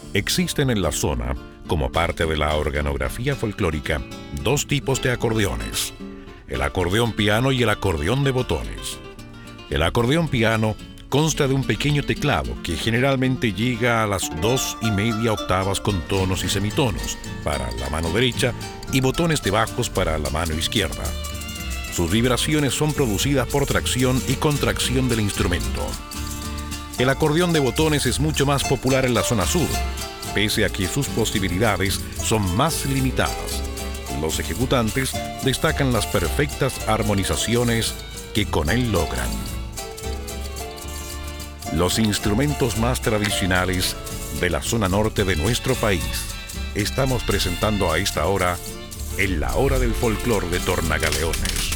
Existen en la zona, como parte de la organografía folclórica, dos tipos de acordeones: el acordeón piano y el acordeón de botones. El acordeón piano consta de un pequeño teclado que generalmente llega a las 2,5 octavas con tonos y semitonos para la mano derecha y botones de bajos para la mano izquierda. Sus vibraciones son producidas por tracción y contracción del instrumento. El acordeón de botones es mucho más popular en la zona sur, pese a que sus posibilidades son más limitadas. Los ejecutantes destacan las perfectas armonizaciones que con él logran. Los instrumentos más tradicionales de la zona norte de nuestro país estamos presentando a esta hora en la Hora del Folclor de Tornagaleones.